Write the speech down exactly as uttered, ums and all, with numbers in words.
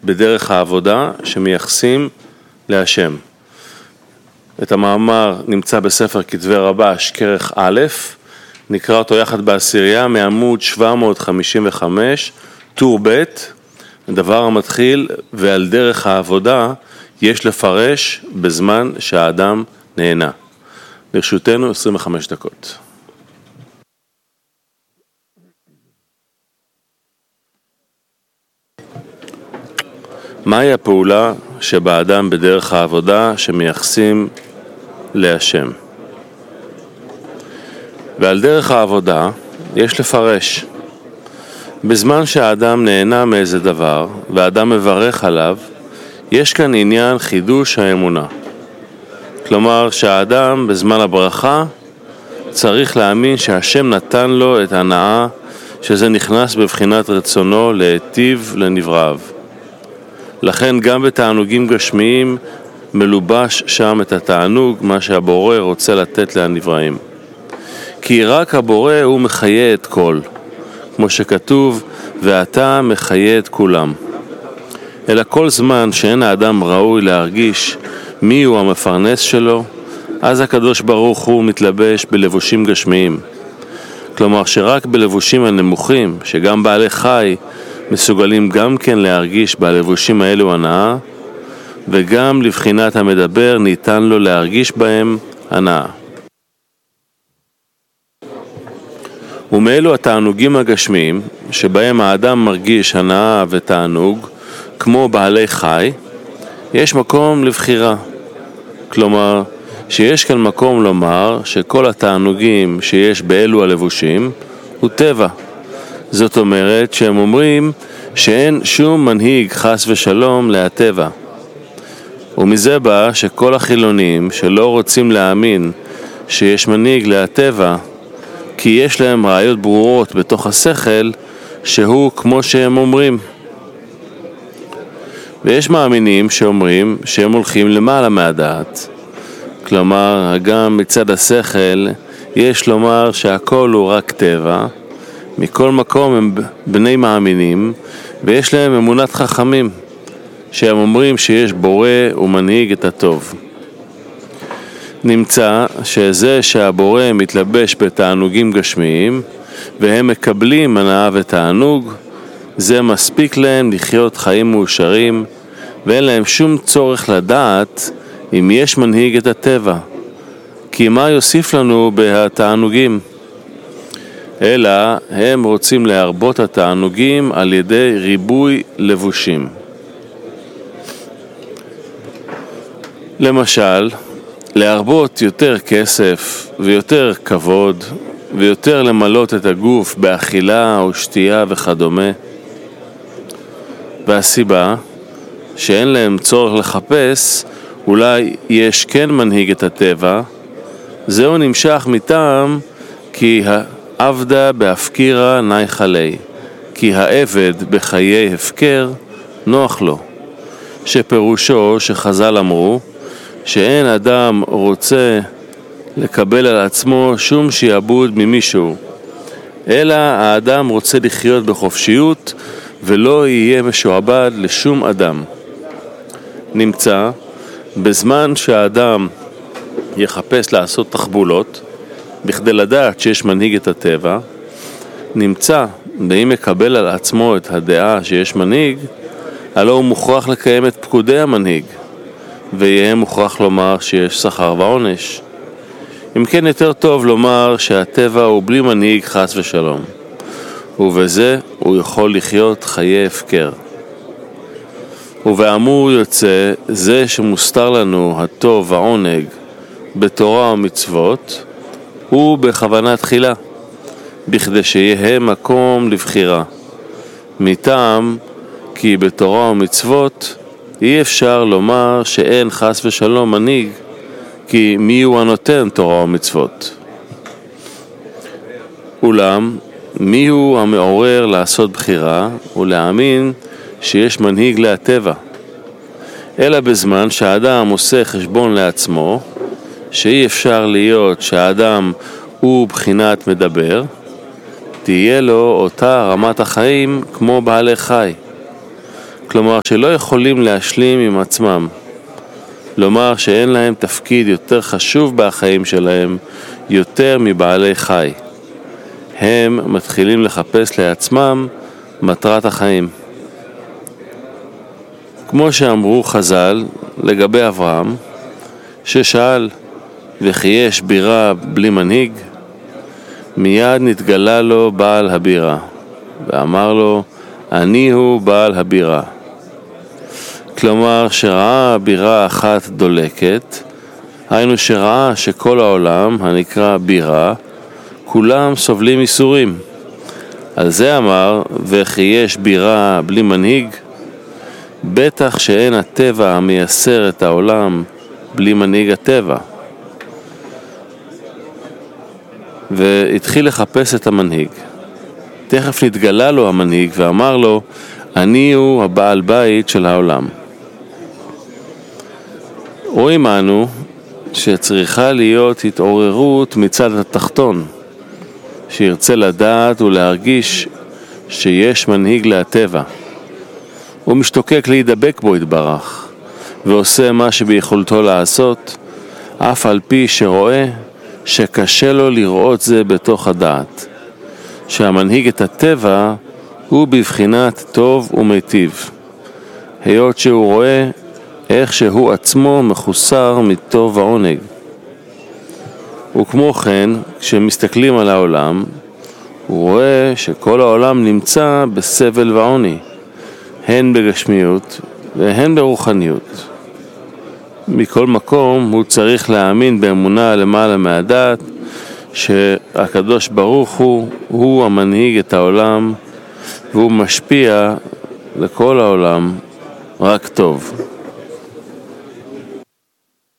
בדרך העבודה שמייחסים להשם. את המאמר נמצא בספר כתבי רבש כרך א', נקרא אותו יחד בעשירייה מעמוד שבע מאות חמישים וחמש, טור ב', דבר המתחיל ועל דרך העבודה יש לפרש בזמן שהאדם נהנה. לרשותנו עשרים וחמש דקות. מהי הפעולה שבאדם בדרך העבודה שמייחסים להשם? ועל דרך העבודה יש לפרש. בזמן שהאדם נהנה מאיזה דבר והאדם מברך עליו, יש כאן עניין חידוש האמונה. כלומר שהאדם בזמן הברכה צריך להאמין שהשם נתן לו את ההנאה, שזה נכנס בבחינת רצונו להיטיב לנבראיו. לכן גם בתענוגים גשמיים מלובש שם את התענוג, מה שהבורא רוצה לתת לנבראים. כי רק הבורא הוא מחיה את כל, כמו שכתוב, ואתה מחיה את כולם. אלא כל זמן שאין האדם ראוי להרגיש מי הוא המפרנס שלו, אז הקדוש ברוך הוא מתלבש בלבושים גשמיים. כלומר שרק בלבושים הנמוכים, שגם בעלי חי מסוגלים גם כן להרגיש בלבושים האלו הנאה, וגם לבחינת המדבר ניתן לו להרגיש בהם הנאה. ומאלו התענוגים הגשמיים, שבהם האדם מרגיש הנאה ותענוג, כמו בעלי חי, יש מקום לבחירה. כלומר, שיש כאן מקום לומר שכל התענוגים שיש באלו הלבושים הוא טבע. זאת אומרת שהם אומרים שאין שום מנהיג חס ושלום להטבע. ומזה בא שכל החילונים שלא רוצים להאמין שיש מנהיג להטבע, כי יש להם ראיות ברורות בתוך השכל שהוא כמו שהם אומרים. ויש מאמינים שאומרים שהם הולכים למעלה מהדעת. כלומר, גם מצד השכל יש לומר שהכל הוא רק טבע. מכל מקום הם בני מאמינים, ויש להם אמונת חכמים, שהם אומרים שיש בורא ומנהיג את הטוב. נמצא שזה שהבורא מתלבש בתענוגים גשמיים, והם מקבלים הנאה ותענוג, זה מספיק להם לחיות חיים מאושרים, ואין להם שום צורך לדעת אם יש מנהיג את הטבע. כי מה יוסיף לנו בתענוגים? אלא הם רוצים להרבות התענוגים על ידי ריבוי לבושים. למשל, להרבות יותר כסף ויותר כבוד ויותר למלות את הגוף באכילה או שתייה וכדומה. והסיבה שאין להם צורך לחפש, אולי יש כן מנהיג את הטבע, זהו נמשך מטעם כי העבדה בהפקירה נייחה לי, כי העבד בחיי הפקר נוח לו, שפירושו שחז"ל אמרו שאין אדם רוצה לקבל על עצמו שום שיעבוד ממישהו, אלא האדם רוצה לחיות בחופשיות ולא יהיה משועבד לשום אדם. נמצא בזמן שהאדם יחפש לעשות תחבולות בכדי לדעת שיש מנהיג את הטבע, נמצא ואם מקבל על עצמו את הדעה שיש מנהיג, הלא הוא מוכרח לקיים את פקודי המנהיג, ויהיה מוכרח לומר שיש שכר ועונש. אם כן, יותר טוב לומר שהטבע הוא בלי מנהיג חס ושלום, ובזה הוא יכול לחיות חיי הפקר. ובאמור יוצא זה שמוסתר לנו הטוב והעונג בתורה ומצוות, הוא בכוונה תחילה, בכדי שיהיה מקום לבחירה. מטעם כי בתורה ומצוות אי אפשר לומר שאין חס ושלום מנהיג, כי מי הוא הנותן תורה ומצוות? אולם מי הוא המעורר לעשות בחירה ולהאמין שיש מנהיג להטבע? אלא בזמן שהאדם עושה חשבון לעצמו, שאי אפשר להיות שהאדם הוא בחינת מדבר, תהיה לו אותה רמת החיים כמו בעלי חי. כלומר שלא יכולים להשלים עם עצמם, לומר שאין להם תפקיד יותר חשוב בחיים שלהם יותר מבעלי חי. הם מתחילים לחפש לעצמם מטרת החיים. כמו שאמרו חז"ל לגבי אברהם, ששאל וכי יש בירה בלי מנהיג, מיד נתגלה לו בעל הבירה ואמר לו, אני הוא בעל הבירה. כלומר שראה בירה אחת דולקת, היינו שראה שכל העולם הנקרא בירה כולם סובלים איסורים. על זה אמר וכי יש בירה בלי מנהיג, בטח שאין הטבע המייסר את העולם בלי מנהיג הטבע. והתחיל לחפש את המנהיג. תכף נתגלה לו המנהיג ואמר לו, אני הוא הבעל בית של העולם. רואים אנו שצריכה להיות התעוררות מצד התחתון, שירצה לדעת ולהרגיש שיש מנהיג לטבע. הוא משתוקק להידבק בו יתברך, ועושה מה שביכולתו לעשות, אף על פי שרואה שקשה לו לראות זה בתוך הדעת, שהמנהיג את הטבע הוא בבחינת טוב ומיטיב, היות שהוא רואה איך שהוא עצמו מחוסר מטוב ועונג. וכמו כן, כשמסתכלים על העולם, הוא רואה שכל העולם נמצא בסבל ועוני, הן בגשמיות והן ברוחניות. מכל מקום הוא צריך להאמין באמונה למעלה מהדעת, שהקדוש ברוך הוא, הוא המנהיג את העולם, והוא משפיע לכל העולם רק טוב.